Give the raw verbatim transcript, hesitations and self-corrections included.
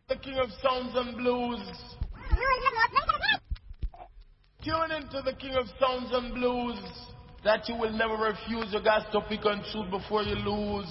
The king of sounds and blues. Tune into the king of sounds and blues. That you will never refuse. You got to pick and choose before you lose.